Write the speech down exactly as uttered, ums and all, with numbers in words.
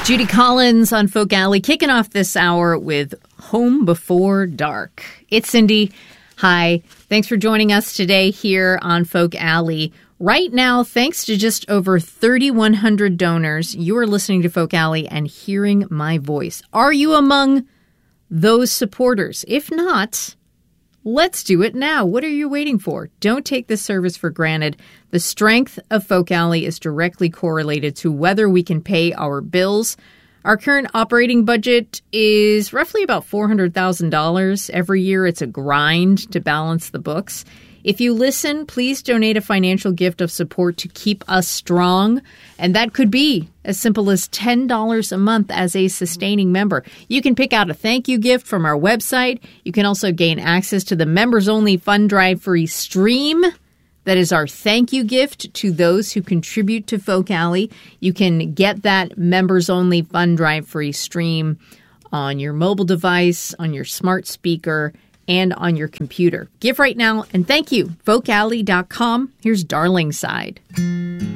Judy Collins on Folk Alley, kicking off this hour with Home Before Dark. It's Cindy. Hi. Thanks for joining us today here on Folk Alley. Right now, thanks to just over thirty-one hundred donors, you are listening to Folk Alley and hearing my voice. Are you among those supporters? If not, let's do it now. What are you waiting for? Don't take this service for granted. The strength of Folk Alley is directly correlated to whether we can pay our bills. Our current operating budget is roughly about four hundred thousand dollars. Every year, it's a grind to balance the books. If you listen, please donate a financial gift of support to keep us strong. And that could be as simple as ten dollars a month as a sustaining member. You can pick out a thank you gift from our website. You can also gain access to the members-only fund drive free stream. That is our thank you gift to those who contribute to Folk Alley. You can get that members-only fund drive free stream on your mobile device, on your smart speaker, and on your computer. Give right now, and thank you. folk alley dot com. Here's Darling Side.